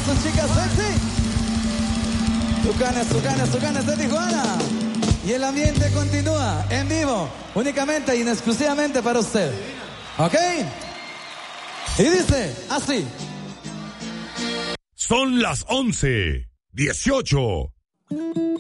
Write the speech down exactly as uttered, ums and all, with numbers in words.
sus chicas sexy. Tucanes, tucanes, tucanes de Tijuana. Y el ambiente continúa en vivo, únicamente y exclusivamente para usted. ¿Ok? Y dice así. Son las once dieciocho.